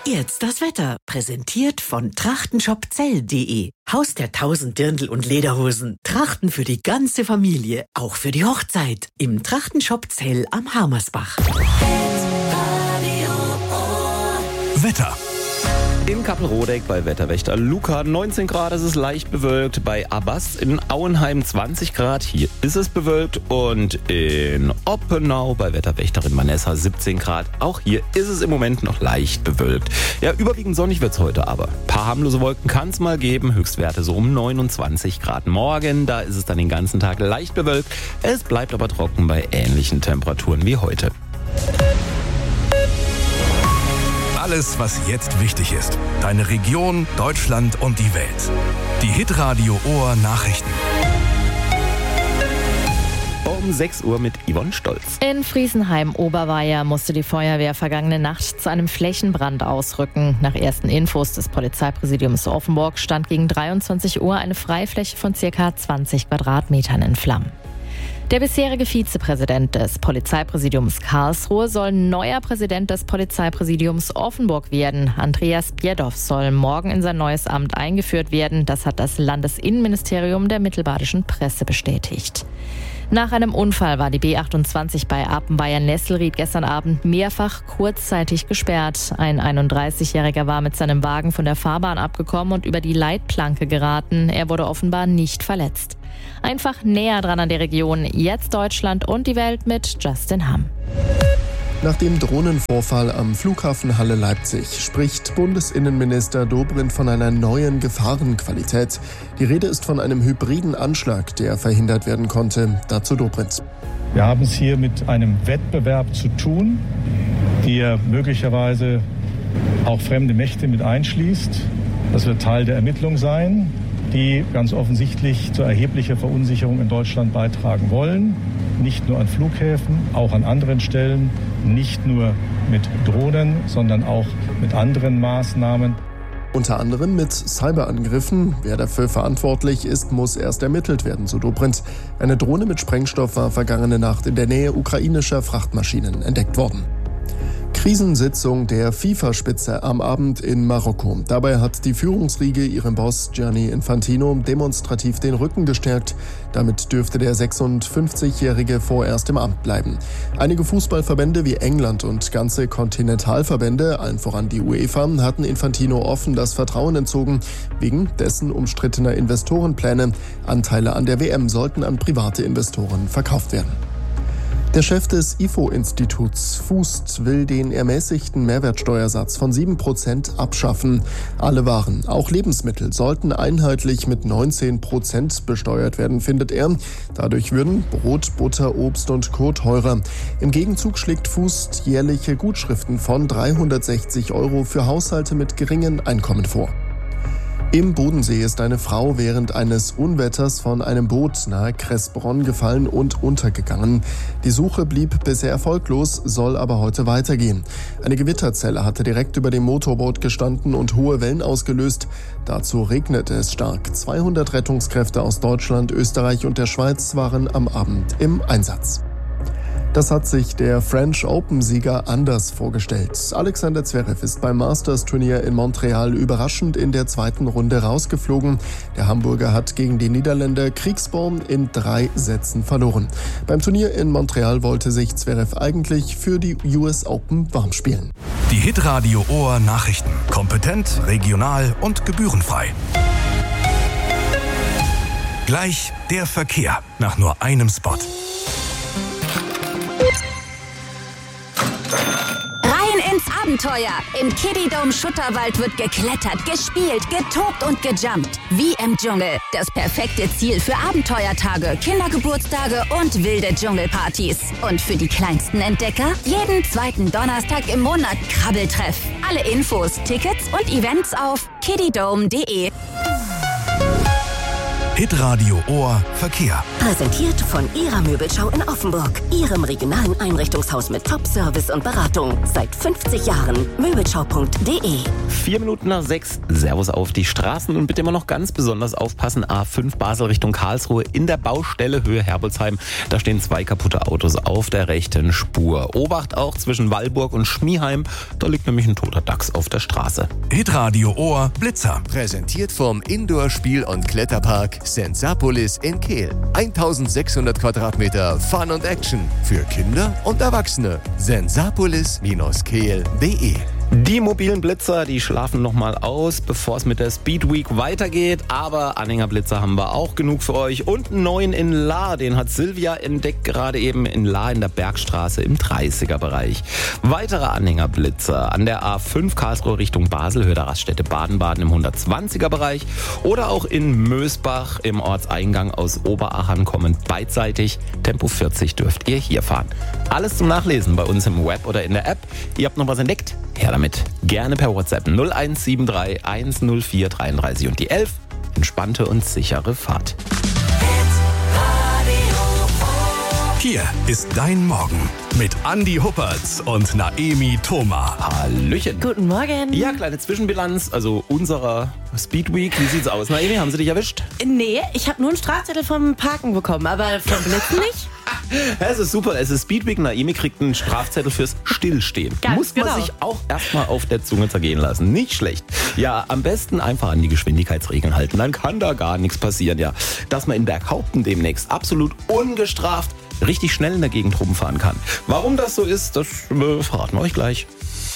Jetzt das Wetter, präsentiert von trachtenshopzell.de. Haus der 1000 Dirndl und Lederhosen. Trachten für die ganze Familie, auch für die Hochzeit. Im Trachtenshop Zell am Harmersbach. Wetter. In Kappelrodeck bei Wetterwächter Luca 19 Grad, es ist leicht bewölkt. Bei Abbas in Auenheim 20 Grad, hier ist es bewölkt. Und in Oppenau bei Wetterwächterin Vanessa 17 Grad, auch hier ist es im Moment noch leicht bewölkt. Ja, überwiegend sonnig wird's heute aber. Ein paar harmlose Wolken kann's mal geben, Höchstwerte so um 29 Grad. Morgen, da ist es dann den ganzen Tag leicht bewölkt. Es bleibt aber trocken bei ähnlichen Temperaturen wie heute. Alles, was jetzt wichtig ist. Deine Region, Deutschland und die Welt. Die Hitradio Ohr Nachrichten. Um 6 Uhr mit Yvonne Stolz. In Friesenheim-Oberweier musste die Feuerwehr vergangene Nacht zu einem Flächenbrand ausrücken. Nach ersten Infos des Polizeipräsidiums Offenburg stand gegen 23 Uhr eine Freifläche von ca. 20 Quadratmetern in Flammen. Der bisherige Vizepräsident des Polizeipräsidiums Karlsruhe soll neuer Präsident des Polizeipräsidiums Offenburg werden. Andreas Bjedow soll morgen in sein neues Amt eingeführt werden. Das hat das Landesinnenministerium der mittelbadischen Presse bestätigt. Nach einem Unfall war die B28 bei Apenweier-Nesselried gestern Abend mehrfach kurzzeitig gesperrt. Ein 31-Jähriger war mit seinem Wagen von der Fahrbahn abgekommen und über die Leitplanke geraten. Er wurde offenbar nicht verletzt. Einfach näher dran an der Region. Jetzt Deutschland und die Welt mit Justin Hamm. Nach dem Drohnenvorfall am Flughafen Halle-Leipzig spricht Bundesinnenminister Dobrindt von einer neuen Gefahrenqualität. Die Rede ist von einem hybriden Anschlag, der verhindert werden konnte. Dazu Dobrindt. Wir haben es hier mit einem Wettbewerb zu tun, der möglicherweise auch fremde Mächte mit einschließt. Das wird Teil der Ermittlung sein, die ganz offensichtlich zu erheblicher Verunsicherung in Deutschland beitragen wollen. Nicht nur an Flughäfen, auch an anderen Stellen. Nicht nur mit Drohnen, sondern auch mit anderen Maßnahmen. Unter anderem mit Cyberangriffen. Wer dafür verantwortlich ist, muss erst ermittelt werden, so Dobrindt. Eine Drohne mit Sprengstoff war vergangene Nacht in der Nähe ukrainischer Frachtmaschinen entdeckt worden. Krisensitzung der FIFA-Spitze am Abend in Marokko. Dabei hat die Führungsriege ihrem Boss Gianni Infantino demonstrativ den Rücken gestärkt. Damit dürfte der 56-Jährige vorerst im Amt bleiben. Einige Fußballverbände wie England und ganze Kontinentalverbände, allen voran die UEFA, hatten Infantino offen das Vertrauen entzogen, wegen dessen umstrittener Investorenpläne. Anteile an der WM sollten an private Investoren verkauft werden. Der Chef des IFO-Instituts Fußt will den ermäßigten Mehrwertsteuersatz von 7% abschaffen. Alle Waren, auch Lebensmittel, sollten einheitlich mit 19% besteuert werden, findet er. Dadurch würden Brot, Butter, Obst und Co. teurer. Im Gegenzug schlägt Fußt jährliche Gutschriften von 360 € für Haushalte mit geringen Einkommen vor. Im Bodensee ist eine Frau während eines Unwetters von einem Boot nahe Kressbronn gefallen und untergegangen. Die Suche blieb bisher erfolglos, soll aber heute weitergehen. Eine Gewitterzelle hatte direkt über dem Motorboot gestanden und hohe Wellen ausgelöst. Dazu regnete es stark. 200 Rettungskräfte aus Deutschland, Österreich und der Schweiz waren am Abend im Einsatz. Das hat sich der French Open-Sieger anders vorgestellt. Alexander Zverev ist beim Masters-Turnier in Montreal überraschend in der zweiten Runde rausgeflogen. Der Hamburger hat gegen den Niederländer Kriegsborn in 3 Sätzen verloren. Beim Turnier in Montreal wollte sich Zverev eigentlich für die US Open warm spielen. Die Hitradio Ohr Nachrichten. Kompetent, regional und gebührenfrei. Gleich der Verkehr nach nur einem Spot. Rein ins Abenteuer! Im Kiddie-Dome Schutterwald wird geklettert, gespielt, getobt und gejumpt. Wie im Dschungel. Das perfekte Ziel für Abenteuertage, Kindergeburtstage und wilde Dschungelpartys. Und für die kleinsten Entdecker? Jeden zweiten Donnerstag im Monat Krabbeltreff. Alle Infos, Tickets und Events auf kiddiedome.de. Hitradio Ohr Verkehr. Präsentiert von Ihrer Möbelschau in Offenburg. Ihrem regionalen Einrichtungshaus mit Top-Service und Beratung. Seit 50 Jahren. Möbelschau.de. 6:04. Servus auf die Straßen und bitte immer noch ganz besonders aufpassen. A5 Basel Richtung Karlsruhe in der Baustelle Höhe Herbolzheim. Da stehen 2 kaputte Autos auf der rechten Spur. Obacht auch zwischen Wallburg und Schmieheim. Da liegt nämlich ein toter Dachs auf der Straße. Hitradio Ohr Blitzer. Präsentiert vom Indoor-Spiel- und Kletterpark Sensapolis in Kehl. 1600 Quadratmeter Fun und Action für Kinder und Erwachsene. Sensapolis-kehl.de. Die mobilen Blitzer, die schlafen nochmal aus, bevor es mit der Speed Week weitergeht. Aber Anhängerblitzer haben wir auch genug für euch. Und einen neuen in Lahr, den hat Silvia entdeckt, gerade eben in Lahr in der Bergstraße im 30er-Bereich. Weitere Anhängerblitzer an der A5 Karlsruhe Richtung Basel, Höhe der Raststätte Baden-Baden im 120er-Bereich. Oder auch in Mösbach im Ortseingang aus Oberachern kommend beidseitig. Tempo 40 dürft ihr hier fahren. Alles zum Nachlesen bei uns im Web oder in der App. Ihr habt noch was entdeckt? Her damit. Gerne per WhatsApp 0173 104 33 und die 11. Entspannte und sichere Fahrt. Hier ist dein Morgen mit Andi Huppertz und Naemi Thoma. Hallöchen. Guten Morgen. Ja, kleine Zwischenbilanz, also unserer Speed Week. Wie sieht's aus? Naemi, haben sie dich erwischt? Nee, ich habe nur einen Strafzettel vom Parken bekommen, aber vom Blitzen nicht. Es ist super, es ist Speed Week. Naemi kriegt einen Strafzettel fürs Stillstehen. Ganz Muss man genau. sich auch erstmal auf der Zunge zergehen lassen. Nicht schlecht. Ja, am besten einfach an die Geschwindigkeitsregeln halten. Dann kann da gar nichts passieren. Ja, dass man in Berghaupten demnächst absolut ungestraft richtig schnell in der Gegend rumfahren kann. Warum das so ist, das verraten wir euch gleich.